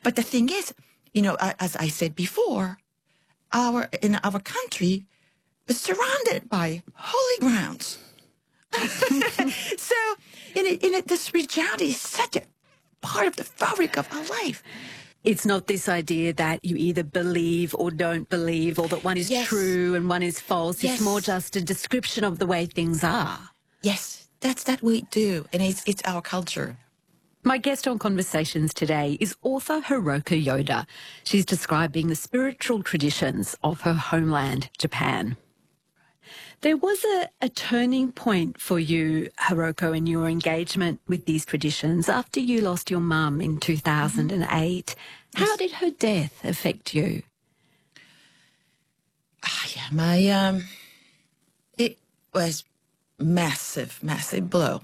But the thing is, as I said before, in our country is surrounded by holy grounds. So, the spirituality is such a part of the fabric of our life. It's not this idea that you either believe or don't believe, or that one is true and one is false. Yes. It's more just a description of the way things are. Yes, that's that we do, and it's our culture. My guest on Conversations today is author Hiroko Yoda. She's describing the spiritual traditions of her homeland, Japan. There was a turning point for you, Hiroko, in your engagement with these traditions after you lost your mum in 2008. How did her death affect you? It was massive blow.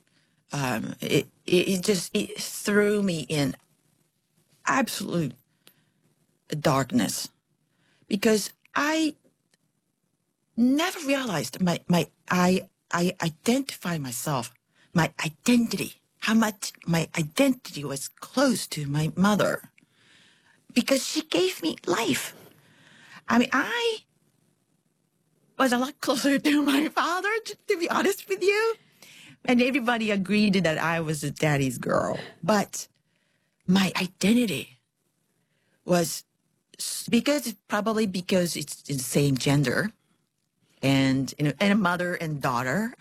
It threw me in absolute darkness, because I never realized I identify myself, my identity, how much my identity was close to my mother, because she gave me life. I was a lot closer to my father, to be honest with you. And everybody agreed that I was a daddy's girl. But my identity was, because it's the same gender, and a mother and daughter,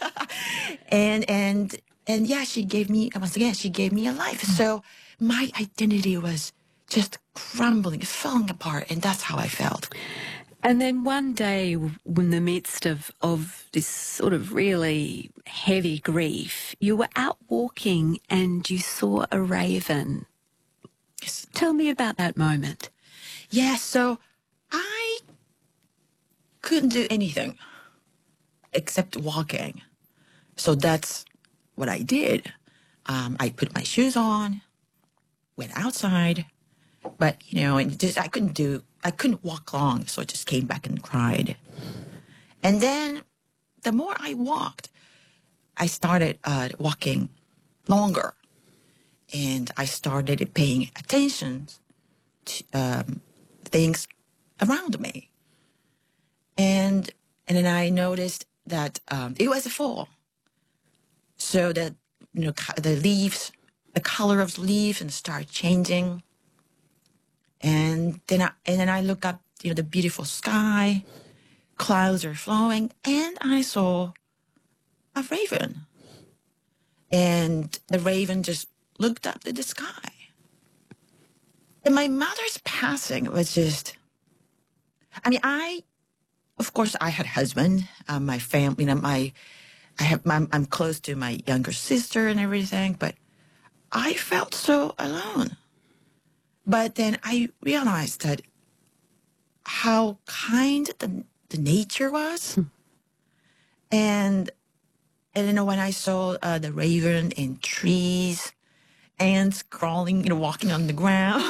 and yeah, she gave me a life. So my identity was just crumbling, falling apart, and that's how I felt. And then one day, in the midst of this sort of really heavy grief, you were out walking and you saw a raven. Yes. Tell me about that moment. Yeah, so I couldn't do anything except walking. So that's what I did. I put my shoes on, went outside, but, I couldn't walk long, so I just came back and cried. And then the more I walked, I started walking longer, and I started paying attention to things around me. And then I noticed that it was a fall. So that, the leaves, the color of the leaves, and start changing. And then I look up, the beautiful sky, clouds are flowing, and I saw a raven. And the raven just looked up to the sky. And my mother's passing was just, of course, I had a husband, my family, I'm close to my younger sister and everything, but I felt so alone. But then I realized that how kind the nature was. And when I saw the raven in trees, ants crawling, walking on the ground,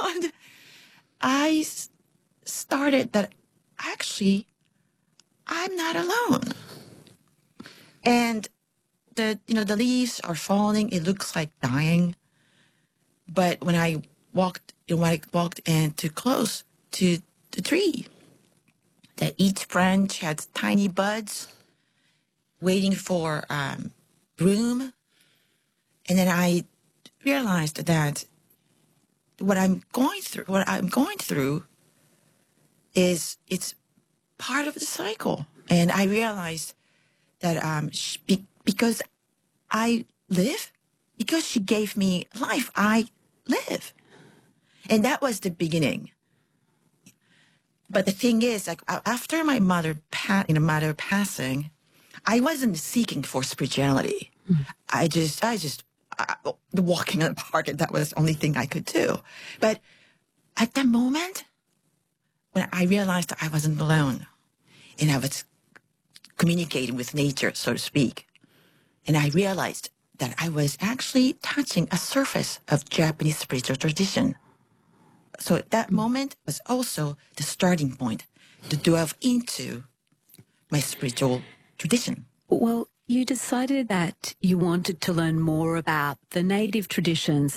I started that actually I'm not alone. And the leaves are falling. It looks like dying. But when I walked in too close to the tree, that each branch had tiny buds waiting for bloom. And then I realized that what I'm going through is, it's part of the cycle. And I realized that because I live, because she gave me life, I live. And that was the beginning. But the thing is, after my mother passing, I wasn't seeking for spirituality. I just walking in the park, that was the only thing I could do. But at that moment, when I realized that I wasn't alone, and I was communicating with nature, so to speak, and I realized that I was actually touching a surface of Japanese spiritual tradition. So that moment was also the starting point to delve into my spiritual tradition. Well, you decided that you wanted to learn more about the native traditions